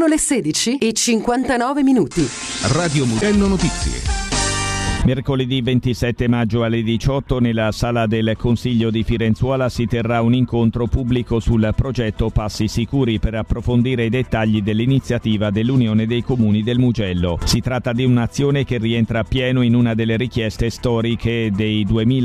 Sono le 16:59. Radio Mugello Notizie. Mercoledì 27 maggio alle 18 nella sala del Consiglio di Firenzuola si terrà un incontro pubblico sul progetto Passi Sicuri per approfondire i dettagli dell'iniziativa dell'Unione dei Comuni del Mugello. Si tratta di un'azione che rientra pieno in una delle richieste storiche dei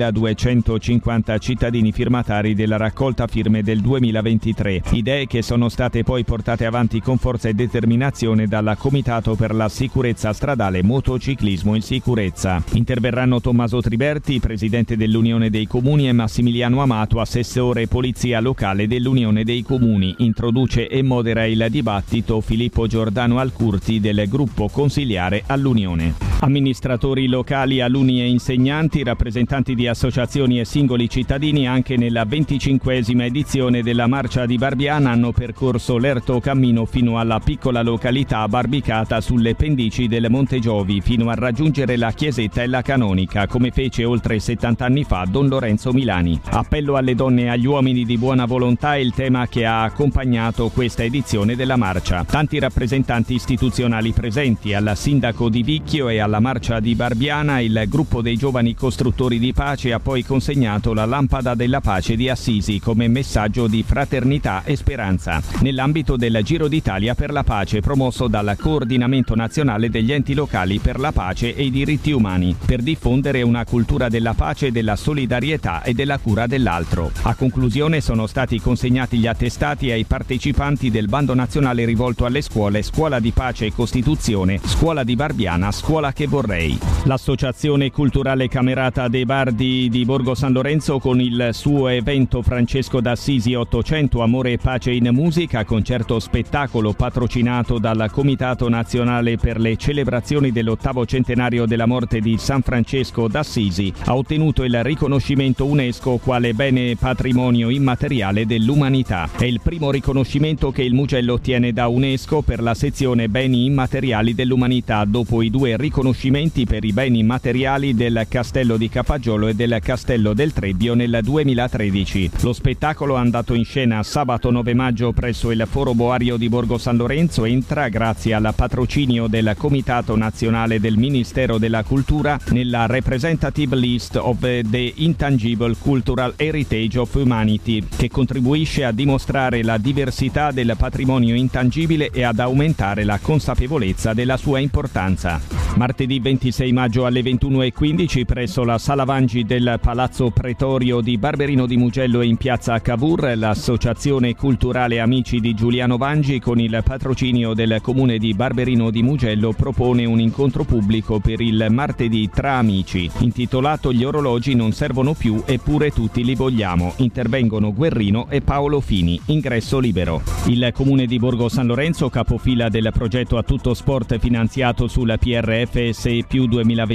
2250 cittadini firmatari della raccolta firme del 2023. Idee che sono state poi portate avanti con forza e determinazione dal Comitato per la Sicurezza Stradale, Motociclismo e Sicurezza. Interverranno Tommaso Triberti, presidente dell'Unione dei Comuni, e Massimiliano Amato, assessore polizia locale dell'Unione dei Comuni. Introduce e modera il dibattito Filippo Giordano Alcurti del gruppo consiliare all'Unione. Amministratori locali, alunni e insegnanti, rappresentanti di associazioni e singoli cittadini anche nella 25esima edizione della Marcia di Barbiana hanno percorso l'erto cammino fino alla piccola località Barbicata sulle pendici del Monte Giovi fino a raggiungere la chiesetta e la canonica, come fece oltre 70 anni fa Don Lorenzo Milani. Appello alle donne e agli uomini di buona volontà è il tema che ha accompagnato questa edizione della marcia. Tanti rappresentanti istituzionali presenti, al sindaco di Vicchio e alla Marcia di Barbiana il gruppo dei giovani costruttori di pace ha poi consegnato la lampada della pace di Assisi come messaggio di fraternità e speranza. Nell'ambito del Giro d'Italia per la pace promosso dal Coordinamento Nazionale degli Enti Locali per la Pace e i Diritti Umani, per diffondere una cultura della pace, della solidarietà e della cura dell'altro. A conclusione sono stati consegnati gli attestati ai partecipanti del bando nazionale rivolto alle scuole Scuola di Pace e Costituzione, Scuola di Barbiana, Scuola che vorrei. L'Associazione Culturale Camerata dei Bardi di Borgo San Lorenzo con il suo evento Francesco d'Assisi 800 Amore e Pace in Musica, concerto spettacolo patrocinato dal Comitato Nazionale per le celebrazioni dell'8° centenario della morte di San Francesco d'Assisi, ha ottenuto il riconoscimento UNESCO quale bene patrimonio immateriale dell'umanità. È il primo riconoscimento che il Mugello ottiene da UNESCO per la sezione beni immateriali dell'umanità, dopo i 2 riconoscimenti per i beni materiali del Castello di Capaggiolo e del Castello del Trebbio nel 2013. Lo spettacolo, andato in scena sabato 9 maggio presso il Foro Boario di Borgo San Lorenzo, entra grazie al patrocinio del Comitato Nazionale del Ministero della Cultura nella Representative List of the Intangible Cultural Heritage of Humanity, che contribuisce a dimostrare la diversità del patrimonio intangibile e ad aumentare la consapevolezza della sua importanza. Martedì 26 maggio alle 21:15 presso la Sala Vangi del Palazzo Pretorio di Barberino di Mugello e in piazza Cavour, l'Associazione Culturale Amici di Giuliano Vangi con il patrocinio del Comune di Barberino di Mugello propone un incontro pubblico per il martedì tra amici, intitolato Gli orologi non servono più eppure tutti li vogliamo. Intervengono Guerrino e Paolo Fini. Ingresso libero. Il Comune di Borgo San Lorenzo, capofila del progetto A Tutto Sport finanziato sul PRF SE più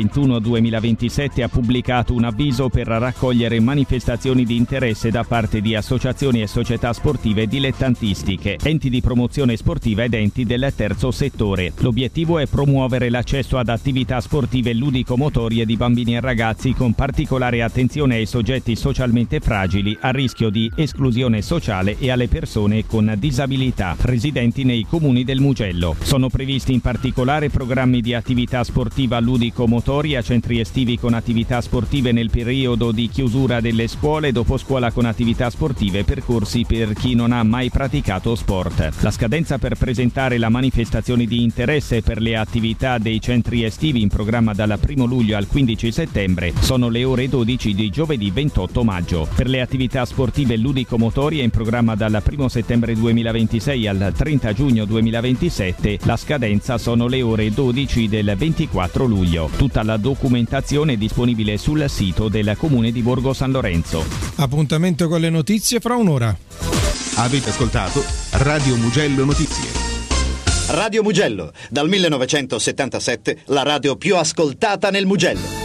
2021-2027, ha pubblicato un avviso per raccogliere manifestazioni di interesse da parte di associazioni e società sportive dilettantistiche, enti di promozione sportiva ed enti del terzo settore. L'obiettivo è promuovere l'accesso ad attività sportive ludico-motorie di bambini e ragazzi, con particolare attenzione ai soggetti socialmente fragili, a rischio di esclusione sociale e alle persone con disabilità residenti nei comuni del Mugello. Sono previsti in particolare programmi di attività sportiva ludico-motoria, centri estivi con attività sportive nel periodo di chiusura delle scuole, dopo scuola con attività sportive, percorsi per chi non ha mai praticato sport. La scadenza per presentare la manifestazione di interesse per le attività dei centri estivi in programma dal 1 luglio al 15 settembre sono le ore 12 di giovedì 28 maggio. Per le attività sportive ludico-motorie in programma dal 1 settembre 2026 al 30 giugno 2027, la scadenza sono le ore 12 del 24 luglio. Tutta la documentazione è disponibile sul sito del Comune di Borgo San Lorenzo. Appuntamento con le notizie fra un'ora. Avete ascoltato Radio Mugello Notizie. Radio Mugello, dal 1977 la radio più ascoltata nel Mugello.